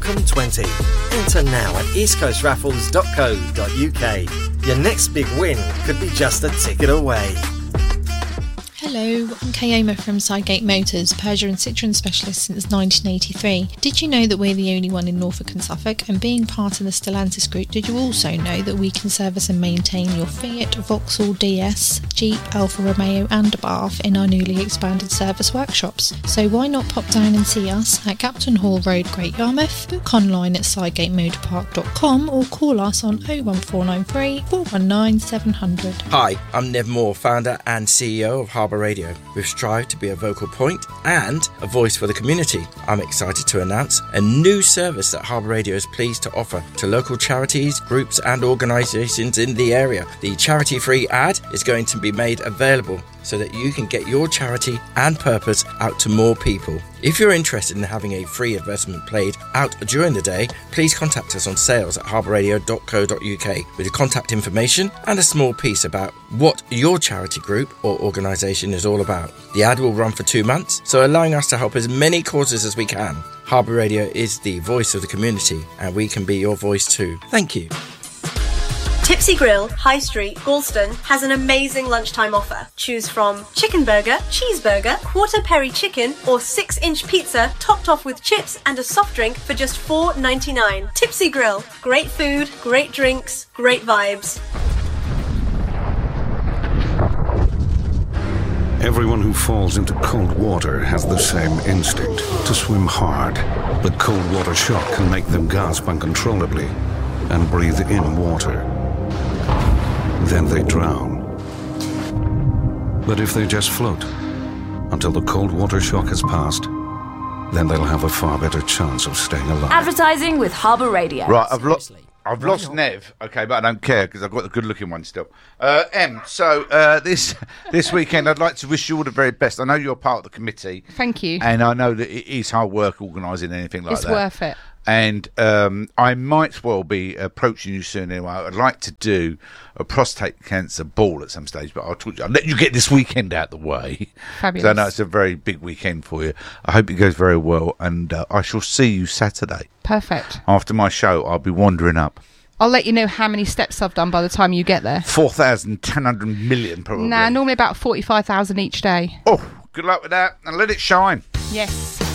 Welcome 20. Enter now at eastcoastraffles.co.uk. Your next big win could be just a ticket away. Hello, I'm Kay Omer from Sidegate Motors, Peugeot and Citroën specialist since 1983. Did you know that we're the only one in Norfolk and Suffolk? And being part of the Stellantis group, did you also know that we can service and maintain your Fiat, Vauxhall DS, Jeep, Alfa Romeo and Abarth in our newly expanded service workshops? So why not pop down and see us at Captain Hall Road, Great Yarmouth, book online at sidegatemotorpark.com or call us on 01493 419 700. Hi, I'm Nev Moore, founder and CEO of Harbour Radio. We've strived to be a vocal point and a voice for the community. I'm excited to announce a new service that Harbour Radio is pleased to offer to local charities, groups and organisations in the area. The charity-free ad is going to be made available so that you can get your charity and purpose out to more people. If you're interested in having a free advertisement played out during the day, please contact us on sales@harbourradio.co.uk with your contact information and a small piece about what your charity group or organisation is all about. The ad will run for 2 months, so allowing us to help as many causes as we can. Harbour Radio is the voice of the community, and we can be your voice too. Thank you. Tipsy Grill, High Street, Galston has an amazing lunchtime offer. Choose from chicken burger, cheeseburger, quarter peri chicken or 6-inch pizza topped off with chips and a soft drink for just $4.99. Tipsy Grill, great food, great drinks, great vibes. Everyone who falls into cold water has the same instinct, to swim hard. But cold water shock can make them gasp uncontrollably and breathe in water. Then they drown. But if they just float until the cold water shock has passed, then they'll have a far better chance of staying alive. Advertising with Harbour Radio. Right, I've lost Nev, okay, but I don't care because I've got the good-looking one still. So this weekend I'd like to wish you all the very best. I know you're part of the committee. Thank you. And I know that it is hard work organising anything like that. It's worth it. And I might well be approaching you soon anyway. I'd like to do a prostate cancer ball at some stage, but I'll let you get this weekend out the way. Fabulous. So I know it's a very big weekend for you. I hope it goes very well, and I shall see you Saturday. Perfect. After my show, I'll be wandering up. I'll let you know how many steps I've done by the time you get there. 4,100 million, probably. Nah, normally about 45,000 each day. Oh, good luck with that, and let it shine. Yes.